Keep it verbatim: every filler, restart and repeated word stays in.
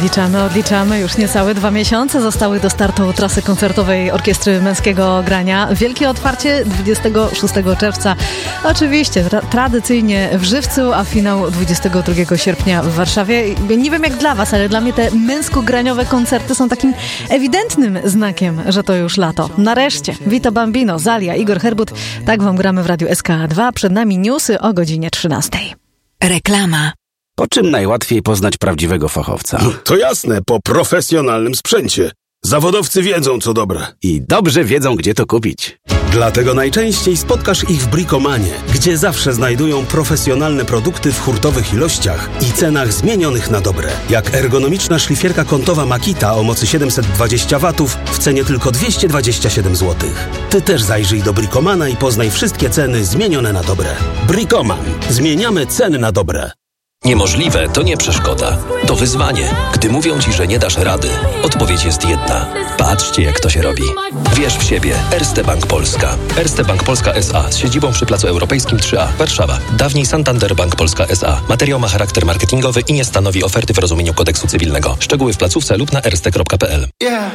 Odliczamy, odliczamy. Już niecałe dwa miesiące zostały do startu trasy koncertowej Orkiestry Męskiego Grania. Wielkie otwarcie dwudziestego szóstego czerwca. Oczywiście tra- tradycyjnie w Żywcu, a finał dwudziestego drugiego sierpnia w Warszawie. Nie wiem jak dla was, ale dla mnie te męsko-graniowe koncerty są takim ewidentnym znakiem, że to już lato. Nareszcie. Vito Bambino, Zalia, Igor Herbut. Tak wam gramy w Radiu S K A dwa. Przed nami newsy o godzinie trzynastej. Reklama. Po czym najłatwiej poznać prawdziwego fachowca? To jasne, po profesjonalnym sprzęcie. Zawodowcy wiedzą, co dobre. I dobrze wiedzą, gdzie to kupić. Dlatego najczęściej spotkasz ich w Bricomanie, gdzie zawsze znajdują profesjonalne produkty w hurtowych ilościach i cenach zmienionych na dobre. Jak ergonomiczna szlifierka kątowa Makita o mocy siedemset dwadzieścia watów w cenie tylko dwieście dwadzieścia siedem złotych. Ty też zajrzyj do Bricomana i poznaj wszystkie ceny zmienione na dobre. Bricoman. Zmieniamy ceny na dobre. Niemożliwe to nie przeszkoda. To wyzwanie. Gdy mówią ci, że nie dasz rady, odpowiedź jest jedna. Patrzcie, jak to się robi. Wierz w siebie. Erste Bank Polska. Erste Bank Polska S A z siedzibą przy Placu Europejskim trzy A, Warszawa. Dawniej Santander Bank Polska S A. Materiał ma charakter marketingowy i nie stanowi oferty w rozumieniu kodeksu cywilnego. Szczegóły w placówce lub na erste kropka p l.